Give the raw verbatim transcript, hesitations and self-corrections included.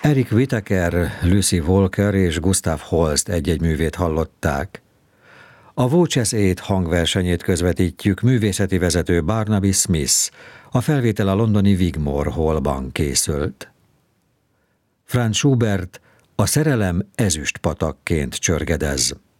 Eric Whittaker, Lucy Walker és Gustav Holst egy-egy művét hallották. A Voces Eight hangversenyét közvetítjük, művészeti vezető Barnaby Smith, a felvétel a londoni Wigmore Hallban készült. Franz Schubert a szerelem ezüstpatakként csörgedez.